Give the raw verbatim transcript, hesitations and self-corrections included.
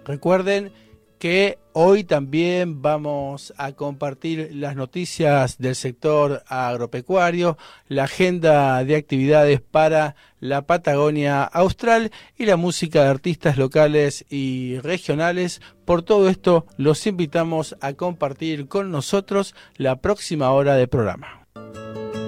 Recuerden que hoy también vamos a compartir las noticias del sector agropecuario, la agenda de actividades para la Patagonia Austral y la música de artistas locales y regionales. Por todo esto, los invitamos a compartir con nosotros la próxima hora de programa.